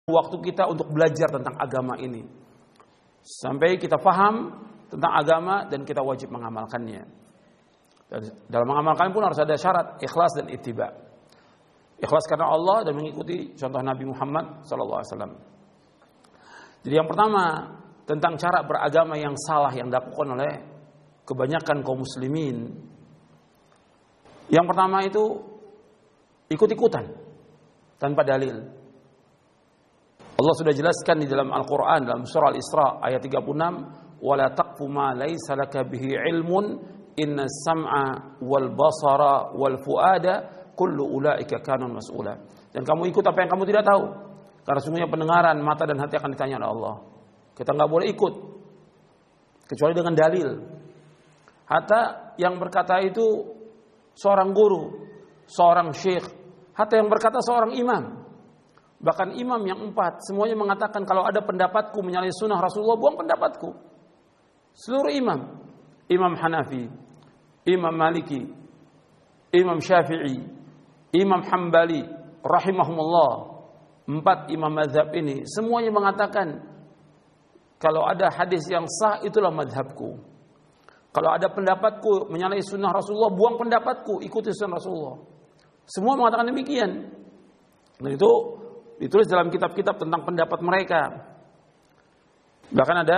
waktu kita untuk belajar tentang agama ini sampai kita paham tentang agama dan kita wajib mengamalkannya. Dan dalam mengamalkan pun harus ada syarat ikhlas dan ittiba. Ikhlas karena Allah dan mengikuti contoh Nabi Muhammad SAW. Jadi yang pertama tentang cara beragama yang salah yang dilakukan oleh kebanyakan kaum muslimin. Yang pertama itu ikut-ikutan tanpa dalil. Allah sudah jelaskan di dalam Al-Quran dalam surah Al-Isra ayat 36, wala taqfu ma laysa laka bihi ilmun inna sam'a wal basara wal fuada kullu ulaika kanun mas'ula. Dan kamu ikut apa yang kamu tidak tahu, karena sungguhnya pendengaran, mata dan hati akan ditanya oleh Allah. Kita nggak boleh ikut kecuali dengan dalil. Hatta yang berkata itu seorang guru, seorang syekh, hatta yang berkata seorang imam. Bahkan imam yang 4 semuanya mengatakan kalau ada pendapatku menyalahi sunnah Rasulullah, buang pendapatku. Seluruh imam, Imam Hanafi, Imam Maliki, Imam Syafi'i, Imam Hambali rahimahumullah, 4 imam mazhab ini semuanya mengatakan kalau ada hadis yang sah itulah mazhabku. Kalau ada pendapatku menyalahi sunnah Rasulullah, buang pendapatku, ikuti sunnah Rasulullah. Semua mengatakan demikian. Dan itu ditulis dalam kitab-kitab tentang pendapat mereka. Bahkan ada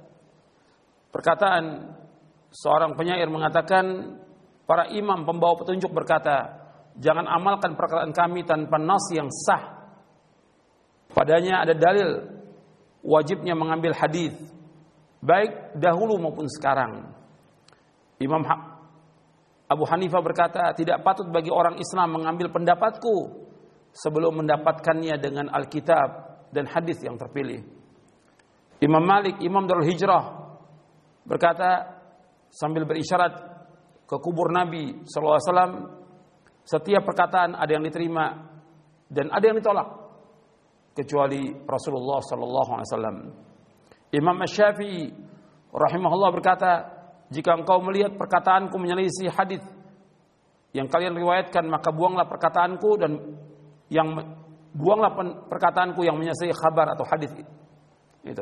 perkataan seorang penyair mengatakan, para imam pembawa petunjuk berkata, jangan amalkan perkataan kami tanpa nas yang sah. Padanya ada dalil wajibnya mengambil hadis, baik dahulu maupun sekarang. Imam Abu Hanifah berkata, tidak patut bagi orang Islam mengambil pendapatku sebelum mendapatkannya dengan Alkitab dan hadis yang terpilih. Imam Malik, Imam Darul Hijrah, berkata sambil berisyarat ke kubur Nabi SAW, setiap perkataan ada yang diterima dan ada yang ditolak kecuali Rasulullah SAW. Imam Asy-Syafi'i rahimahullah berkata, jika engkau melihat perkataanku menyelisih hadis yang kalian riwayatkan, maka buanglah perkataanku dan buanglah perkataanku yang menyelesaikan khabar atau hadis itu.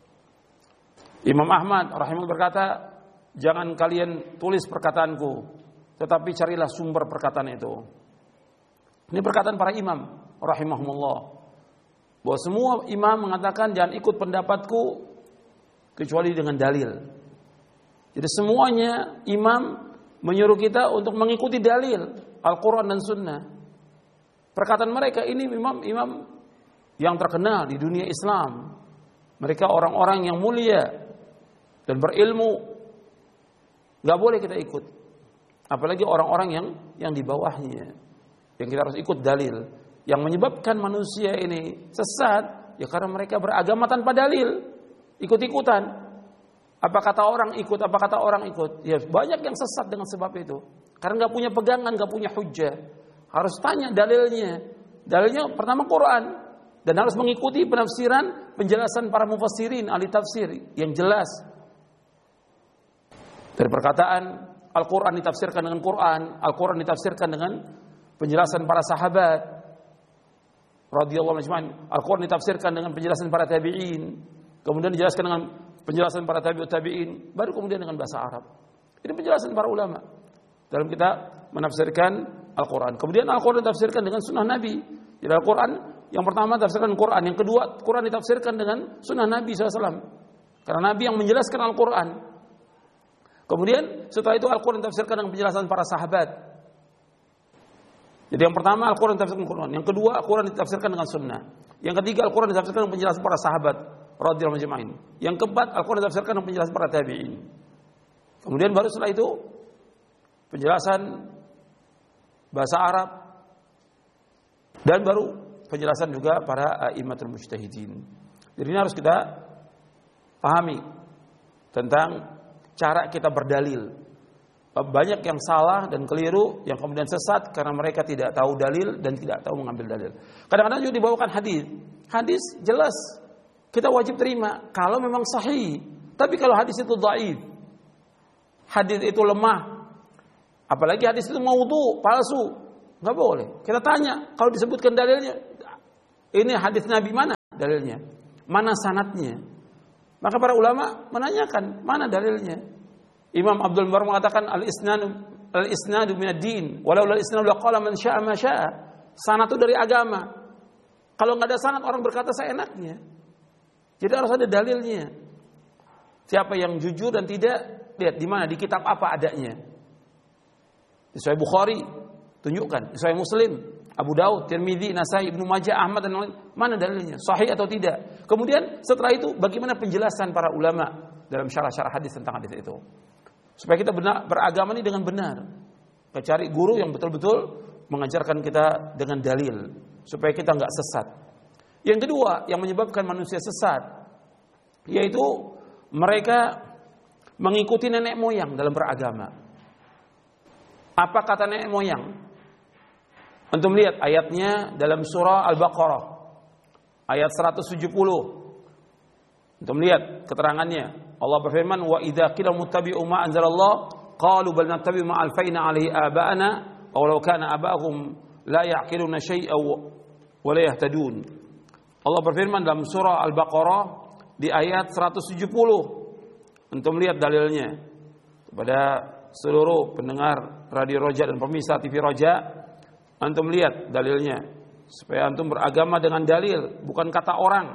Imam Ahmad rahimahullah berkata, jangan kalian tulis perkataanku, tetapi carilah sumber perkataan itu. Ini perkataan para imam rahimahumullah, bahwa semua imam mengatakan jangan ikut pendapatku kecuali dengan dalil. Jadi semuanya imam menyuruh kita untuk mengikuti dalil Al-Quran dan Sunnah. Perkataan mereka ini imam-imam yang terkenal di dunia Islam. Mereka orang-orang yang mulia dan berilmu. Gak boleh kita ikut. Apalagi orang-orang yang di bawahnya. Yang kita harus ikut dalil. Yang menyebabkan manusia ini sesat, ya karena mereka beragama tanpa dalil. Ikut-ikutan. Apa kata orang ikut, apa kata orang ikut. Ya banyak yang sesat dengan sebab itu. Karena gak punya pegangan, gak punya hujjah. Harus tanya dalilnya. Dalilnya pertama Quran. Dan harus mengikuti penafsiran, penjelasan para mufassirin, ahli tafsir yang jelas. Dari perkataan Al-Quran ditafsirkan dengan Quran, Al-Quran ditafsirkan dengan penjelasan para sahabat radhiyallahu anhum. Al-Quran ditafsirkan dengan penjelasan para tabi'in. Kemudian dijelaskan dengan penjelasan para tabi'in, baru kemudian dengan bahasa Arab. Ini penjelasan para ulama dalam kita menafsirkan Al-Quran. Kemudian Al-Quran ditafsirkan dengan sunnah Nabi. Jadi Al-Quran yang pertama ditafsirkan Quran, yang kedua Quran ditafsirkan dengan sunnah Nabi SAW. Karena Nabi yang menjelaskan Al-Quran. Kemudian setelah itu Al-Quran ditafsirkan dengan penjelasan para sahabat. Jadi yang pertama Al-Quran ditafsirkan dengan Quran, yang kedua Al-Quran ditafsirkan dengan sunnah, yang ketiga Al-Quran ditafsirkan dengan penjelasan para sahabat radhiyallahu anhum. Yang keempat Al-Quran ditafsirkan dengan penjelasan para tabi'in. Kemudian baru setelah itu penjelasan bahasa Arab dan baru penjelasan juga para a'immatul mujtahidin. Jadi ini harus kita pahami tentang cara kita berdalil. Banyak yang salah dan keliru, yang kemudian sesat karena mereka tidak tahu dalil dan tidak tahu mengambil dalil. Kadang-kadang juga dibawakan hadis. Hadis jelas kita wajib terima kalau memang sahih. Tapi kalau hadis itu dhaif, hadis itu lemah, apalagi hadis itu maudhu, palsu, nggak boleh. Kita tanya, kalau disebutkan dalilnya, ini hadis Nabi mana? dalilnya? Mana sanadnya? Maka para ulama menanyakan, mana dalilnya? Imam Abdul Mubarak mengatakan al-isnadu minad din, walau al-isnadu laqala man syaa ma syaa. Sanad itu dari agama. Kalau nggak ada sanad orang berkata seenaknya. Jadi harus ada dalilnya. Siapa yang jujur dan tidak, lihat di mana, di kitab apa adanya. Di Sahih Bukhari tunjukkan, di Sahih Muslim, Abu Daud, Tirmidzi, Nasai, Ibnu Majah, Ahmad dan lain, mana dalilnya? Sahih atau tidak? Kemudian setelah itu bagaimana penjelasan para ulama dalam syarah-syarah hadis tentang hadis itu? Supaya kita beragama ini dengan benar. Kita cari guru yang betul-betul mengajarkan kita dengan dalil supaya kita enggak sesat. Yang kedua yang menyebabkan manusia sesat yaitu mereka mengikuti nenek moyang dalam beragama. Apa kata nenek moyang? Antum lihat ayatnya dalam surah Al-Baqarah ayat 170. Antum lihat keterangannya. Allah berfirman, "Wa idza qila muttabi'u ma anzalallah qalu bal nattabi'u ma alfaina 'alaihi aba'ana aw law kana aba'uhum la ya'qiluna syai'an wa la yahtadun." Allah berfirman dalam surah Al-Baqarah di ayat 170. Antum lihat dalilnya. Kepada seluruh pendengar Radio Roja dan pemirsa TV Roja, antum lihat dalilnya supaya antum beragama dengan dalil, bukan kata orang.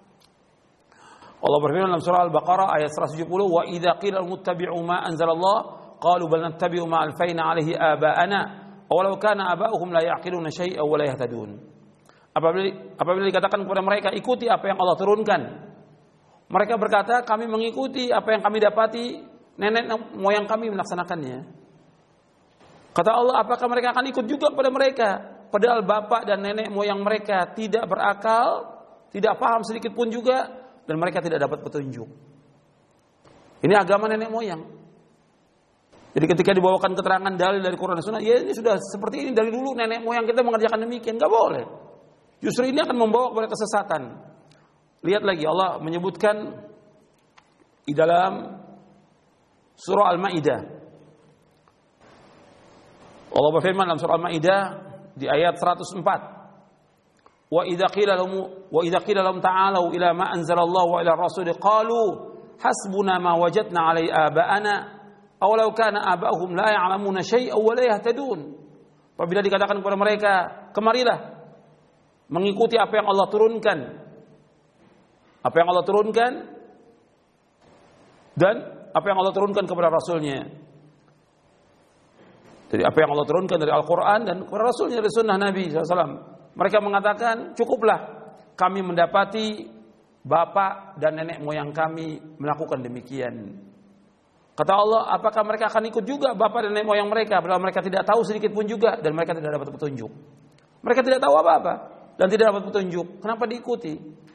Allah berfirman dalam surah Al-Baqarah ayat 170, "Wa idza qila muttabi'u ma anzalallah qalu bal nattabi'u ma alfaina 'alaihi aba'ana aw law kana aba'uhum la ya'qiluna syai'an wa la yahtadun." Apabila dikatakan kepada mereka ikuti apa yang Allah turunkan, mereka berkata kami mengikuti apa yang kami dapati nenek moyang kami melaksanakannya. Kata Allah, apakah mereka akan ikut juga kepada mereka? Padahal bapak dan nenek moyang mereka tidak berakal, tidak paham sedikit pun juga, dan mereka tidak dapat petunjuk. Ini agama nenek moyang. Jadi ketika dibawakan keterangan dalil dari Quran dan Sunnah, ya ini sudah seperti ini dari dulu nenek moyang kita mengerjakan demikian, nggak boleh. Justru ini akan membawa kepada kesesatan. Lihat lagi Allah menyebutkan di dalam surah Al-Maidah. Allah berfirman dalam surah Al-Maidah di ayat 104. Wa idza qila lahum ta'alu ila ma anzalallahu wa ila rasul qalu hasbuna ma wajadna 'alai aba'ana aw law kana aba'uhum la ya'lamuna syai'an wa la yahtadun. Apabila dikatakan kepada mereka, kemarilah mengikuti apa yang Allah turunkan. Apa yang Allah turunkan dan apa yang Allah turunkan kepada Rasulnya. Jadi apa yang Allah turunkan dari Al-Quran dan kepada Rasulnya dari Sunnah Nabi SAW. Mereka mengatakan cukuplah kami mendapati bapak dan nenek moyang kami melakukan demikian. Kata Allah, apakah mereka akan ikut juga bapak dan nenek moyang mereka? Padahal mereka tidak tahu sedikit pun juga dan mereka tidak dapat petunjuk. Mereka tidak tahu apa-apa dan tidak dapat petunjuk. Kenapa diikuti?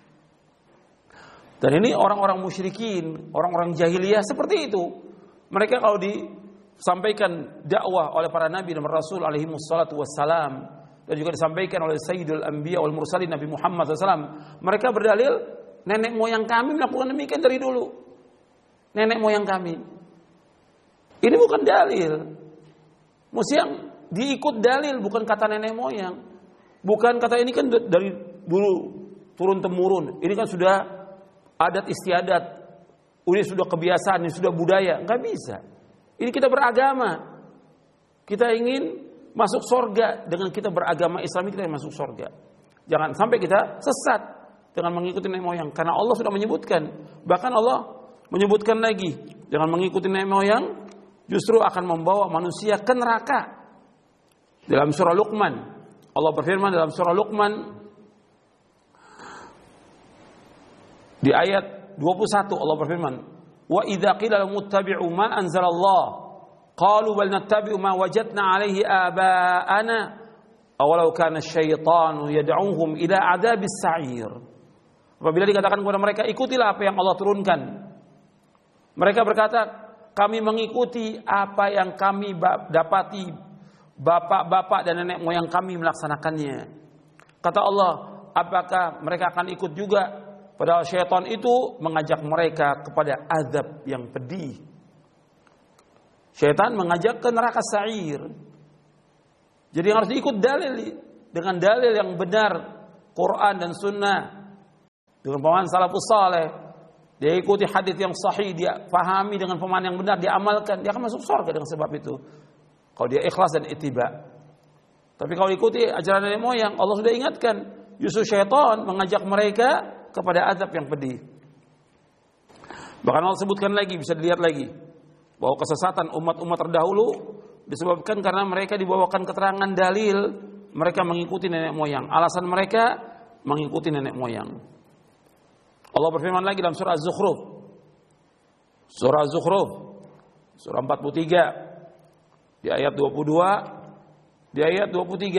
Dan ini orang-orang musyrikin, orang-orang jahiliyah seperti itu. Mereka kalau disampaikan dakwah oleh para nabi dan rasul alaihi wassalatu wassalam, dan juga disampaikan oleh Sayyidul Anbiya wal Mursalin Nabi Muhammad SAW, mereka berdalil nenek moyang kami melakukan demikian dari dulu. Nenek moyang kami. Ini bukan dalil. Mesti yang diikut dalil, bukan kata nenek moyang. Bukan kata ini kan dari dulu turun temurun. Ini kan sudah adat istiadat. Ini sudah kebiasaan, ini sudah budaya. Enggak bisa. Ini kita beragama. Kita ingin masuk surga dengan kita beragama Islam, kita masuk surga. Jangan sampai kita sesat dengan mengikuti nenek moyang, karena Allah sudah menyebutkan. Bahkan Allah menyebutkan lagi, jangan mengikuti nenek moyang, justru akan membawa manusia ke neraka. Dalam surah Luqman, Allah berfirman dalam surah Luqman di ayat 21, Allah berfirman, "Wa idza qila lahum ittabi'u ma anzalallah qalu bal nattabi'u ma wajadna 'alaihi aba'ana aw law kana asy-syaitanu yad'uhum ila 'adzabis sa'ir." Apabila dikatakan kepada mereka, ikutilah apa yang Allah turunkan, mereka berkata, kami mengikuti apa yang kami dapati bapak-bapak dan nenek moyang kami melaksanakannya. Kata Allah, apakah mereka akan ikut juga? Padahal syaitan itu mengajak mereka kepada azab yang pedih. Syaitan mengajak ke neraka sa'ir. Jadi harus diikut dalil, dengan dalil yang benar, Quran dan Sunnah. dengan pemahaman salafus saleh, dia ikuti hadis yang sahih, dia pahami dengan pemahaman yang benar, dia amalkan, dia akan masuk surga dengan sebab itu. Kalau dia ikhlas dan ittiba. Tapi kalau ikuti ajaran nenek moyang, Allah sudah ingatkan, justru syaitan mengajak mereka kepada azab yang pedih. Bahkan Allah sebutkan lagi, bisa dilihat lagi, bahwa kesesatan umat-umat terdahulu disebabkan karena mereka dibawakan keterangan dalil, mereka mengikuti nenek moyang. Alasan mereka mengikuti nenek moyang. Allah berfirman lagi dalam surah Az-Zukhruf. Surah Az-Zukhruf, surah 43, di ayat 22, di ayat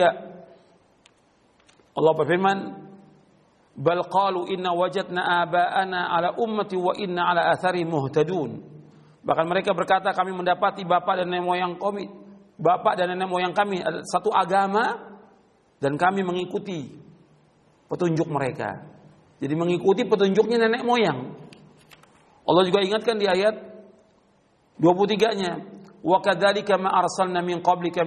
23. Allah berfirman, bal qalu inna wajadna aba'ana ala ummati wa inna ala athari muhtadun. Bahkan mereka berkata, kami mendapati bapak dan nenek moyang kami, bapak dan nenek moyang kami satu agama dan kami mengikuti petunjuk mereka. Jadi mengikuti petunjuknya nenek moyang. Allah juga ingatkan di ayat 23-nya, wa kadzalika ma arsalna min qablika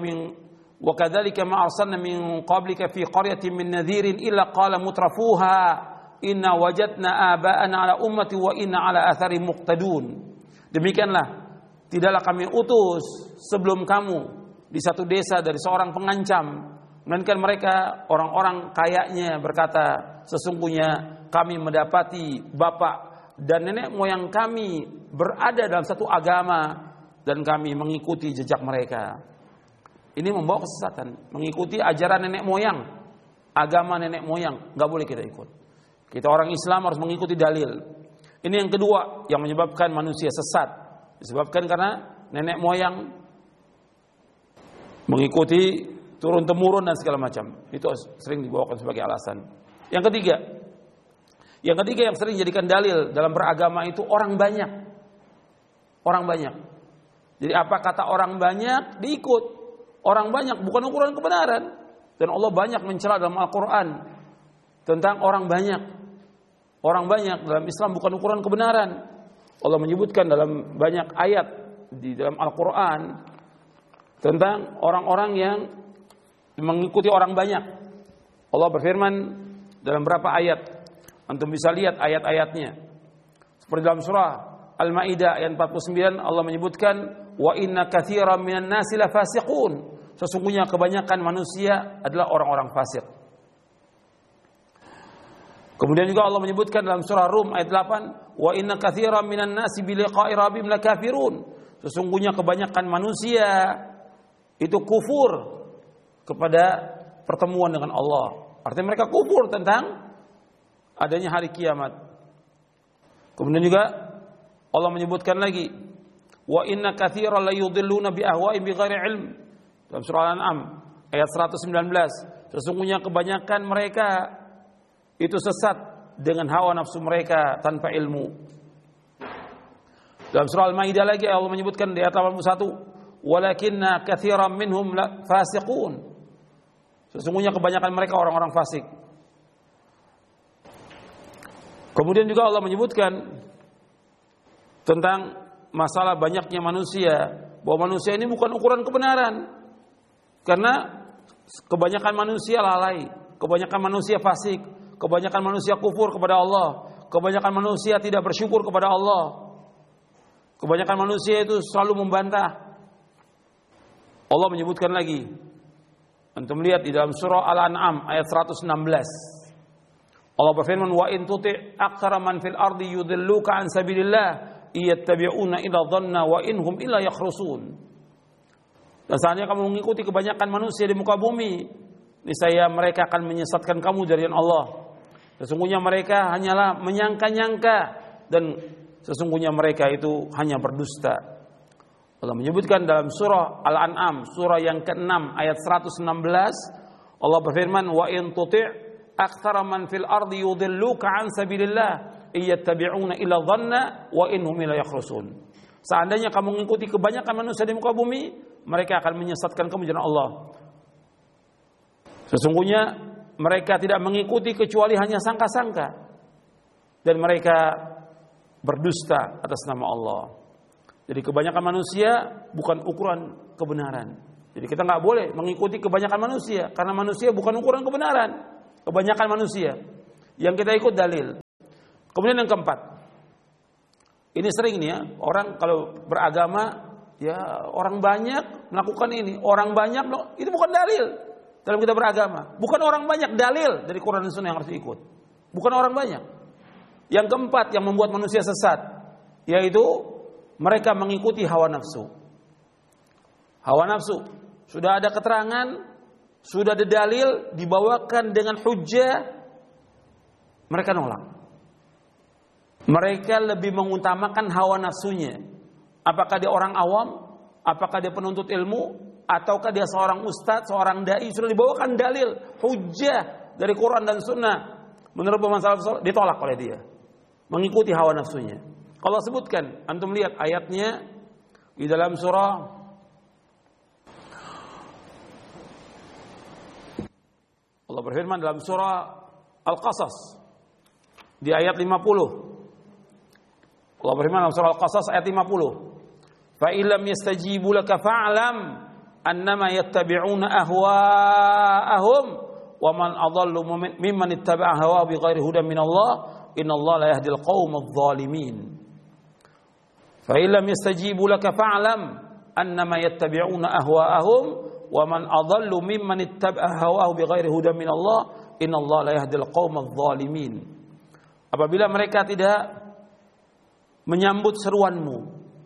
fi qaryatin min nadhirin illa qala mutrafuha inna wajadna aba'ana ala ummati wa inna ala athari muqtadun. Demikianlah, tidaklah kami utus sebelum kamu di satu desa dari seorang pengancam, melainkan mereka orang-orang kayaknya berkata, sesungguhnya kami mendapati bapak dan nenek moyang kami berada dalam satu agama dan kami mengikuti jejak mereka. Ini membawa kesesatan, mengikuti ajaran nenek moyang, agama nenek moyang, nggak boleh kita ikut. Kita orang Islam harus mengikuti dalil. Ini yang kedua yang menyebabkan manusia sesat, disebabkan karena nenek moyang mengikuti turun temurun dan segala macam. Itu sering dibawakan sebagai alasan. Yang ketiga yang sering dijadikan dalil dalam beragama itu orang banyak. Orang banyak. Jadi apa kata orang banyak diikut. Orang banyak bukan ukuran kebenaran. Dan Allah banyak mencela dalam Al-Quran tentang orang banyak. Orang banyak dalam Islam bukan ukuran kebenaran. Allah menyebutkan dalam banyak ayat di dalam Al-Quran tentang orang-orang yang mengikuti orang banyak. Allah berfirman dalam berapa ayat, antum bisa lihat ayat-ayatnya. Seperti dalam surah Al-Maidah ayat 49, Allah menyebutkan, wa inna katsiran minan nasi lafasiqun. Sesungguhnya kebanyakan manusia adalah orang-orang fasik. Kemudian juga Allah menyebutkan dalam surah Rum ayat 8, wa inna katsiran minan nasi bi liqa'i rabbihim lakafirun. Sesungguhnya kebanyakan manusia itu kufur kepada pertemuan dengan Allah. Artinya mereka kufur tentang adanya hari kiamat. Kemudian juga Allah menyebutkan lagi, wa inna katsiran la yudhilluna bi ahwa'ihim bighairi ilm. Dalam surah Al-An'am ayat 119, sesungguhnya kebanyakan mereka itu sesat dengan hawa nafsu mereka tanpa ilmu. Dalam surah Al-Maidah lagi Allah menyebutkan di ayat 81, walakinna katsiran minhum fasiqun. Sesungguhnya kebanyakan mereka orang-orang fasik. Kemudian juga Allah menyebutkan tentang masalah banyaknya manusia, bahwa manusia ini bukan ukuran kebenaran. Karena kebanyakan manusia lalai, kebanyakan manusia fasik, kebanyakan manusia kufur kepada Allah, kebanyakan manusia tidak bersyukur kepada Allah, kebanyakan manusia itu selalu membantah. Allah menyebutkan lagi, antum lihat di dalam surah Al-An'am ayat 116, Allah berfirman, wa in tuti' aktsara man fil ardi yudilluka an sabilillah iyattabi'una illa dhanna wa inhum illa yakhrusun. Dan seandainya kamu mengikuti kebanyakan manusia di muka bumi, niscaya mereka akan menyesatkan kamu dari Allah. Sesungguhnya mereka hanyalah menyangka-nyangka dan sesungguhnya mereka itu hanya berdusta. Allah menyebutkan dalam surah Al-An'am, surah yang ke-6 ayat 116, Allah berfirman, wa in tuti' aktsara man fil ardi yudilluka an sabilillah iyattabi'una illa dhanna wa innahum la yakhrusun. Seandainya kamu mengikuti kebanyakan manusia di muka bumi, mereka akan menyesatkan kamu dari Allah. Sesungguhnya mereka tidak mengikuti kecuali hanya sangka-sangka, dan mereka berdusta atas nama Allah. Jadi kebanyakan manusia bukan ukuran kebenaran. Jadi kita nggak boleh mengikuti kebanyakan manusia, karena manusia bukan ukuran kebenaran. Kebanyakan manusia yang kita ikut dalil. Kemudian yang keempat, ini sering nih ya, orang kalau beragama, ya orang banyak melakukan ini, orang banyak, itu bukan dalil dalam kita beragama. Bukan orang banyak, dalil dari Quran dan Sunnah yang harus diikut. Bukan orang banyak. Yang keempat yang membuat manusia sesat, yaitu mereka mengikuti hawa nafsu. Hawa nafsu, sudah ada keterangan, sudah ada dalil, dibawakan dengan hujjah, mereka nolak. Mereka lebih mengutamakan hawa nafsunya. Apakah dia orang awam? Apakah dia penuntut ilmu? Ataukah dia seorang ustadz, seorang dai? Sudah dibawakan dalil, hujjah dari Quran dan Sunnah. Menurut pemahaman salaf, ditolak oleh dia. Mengikuti hawa nafsunya. Kalau sebutkan, antum lihat ayatnya di dalam surah Allah berfirman dalam surah Al-Qasas di ayat 50. Allah berfirman dalam surah Al-Qasas ayat 50. Fa illam yastajibu laka fa'lam annama yattabi'una ahwa'ahum wa man adallu mimman ittaba'a hawa bighairi hudan min Allah innallaha la yahdil qaumadh dhalimin. Fa illam yastajibu laka fa'lam annama yattabi'una ahwa'ahum wa man adallu mimman ittaba'a hawahu bighairi hudan min Allah innallaha la yahdil qaumadh dhalimin. Apabila mereka tidak menyambut seruanmu,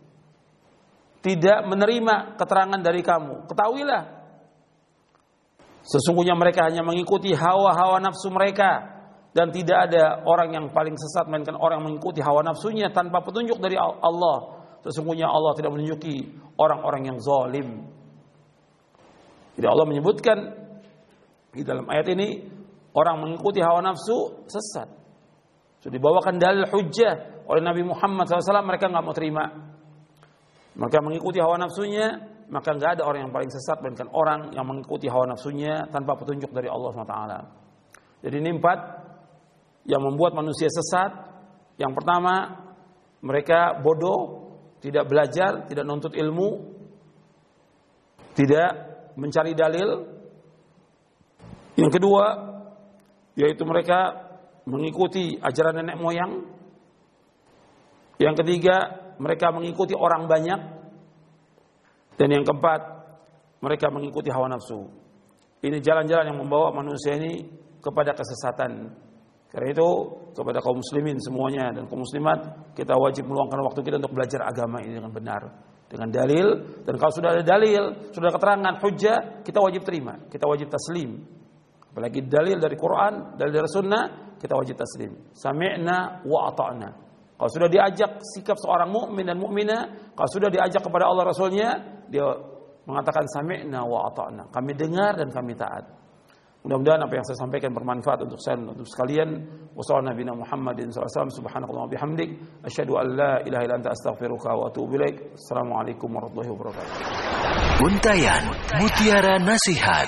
tidak menerima keterangan dari kamu, ketahuilah sesungguhnya mereka hanya mengikuti hawa-hawa nafsu mereka, dan tidak ada orang yang paling sesat melainkan orang yang mengikuti hawa nafsunya tanpa petunjuk dari Allah. Sesungguhnya Allah tidak menunjuki orang-orang yang zalim. Jadi Allah menyebutkan di dalam ayat ini orang mengikuti hawa nafsu sesat. Sudah dibawakan dalil hujjah oleh Nabi Muhammad SAW, mereka nggak mau terima. Mereka mengikuti hawa nafsunya, maka nggak ada orang yang paling sesat melainkan orang yang mengikuti hawa nafsunya tanpa petunjuk dari Allah SWT. Jadi ini 4 yang membuat manusia sesat. Yang pertama, mereka bodoh, tidak belajar, tidak nuntut ilmu, tidak mencari dalil. Yang kedua, yaitu mereka mengikuti ajaran nenek moyang. Yang ketiga, mereka mengikuti orang banyak. Dan yang keempat, mereka mengikuti hawa nafsu. Ini jalan-jalan yang membawa manusia ini kepada kesesatan. Karena itu, kepada kaum muslimin semuanya dan kaum muslimat, kita wajib meluangkan waktu kita untuk belajar agama ini dengan benar, dengan dalil. Dan kalau sudah ada dalil, sudah ada keterangan hujjah, kita wajib terima, kita wajib taslim. Apalagi dalil dari Quran, dalil dari Sunnah, kita wajib taslim. Sami'na wa ata'na. Kalau sudah diajak sikap seorang mukmin dan mukminah, kalau sudah diajak kepada Allah Rasulnya, dia mengatakan sami'na wa ata'na. Kami dengar dan kami taat. Mudah-mudahan apa yang saya sampaikan bermanfaat untuk saya dan untuk sekalian. Wassallallahu nabiyana Muhammadin sallallahu alaihi wasallam, subhanallahi wa bihamdik, asyhadu an la ilaha illa anta astaghfiruka wa atubu ilaik. Assalamualaikum warahmatullahi wabarakatuh. Untayan Mutiara Nasihat.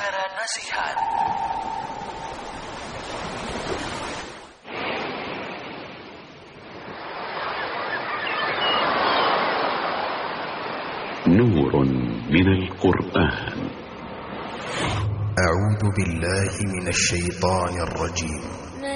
نور من القرآن. أعوذ بالله من الشيطان الرجيم.